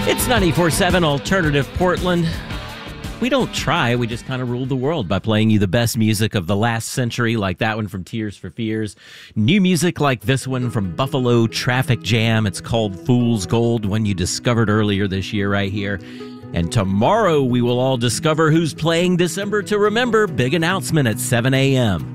It's 94.7 Alternative Portland. We don't try, we just kind of rule the world by playing you the best music of the last century, like that one from Tears for Fears. New music like this one from Buffalo Traffic Jam. It's called Fool's Gold, one you discovered earlier this year right here. And tomorrow we will all discover who's playing December to Remember. Big announcement at 7 a.m.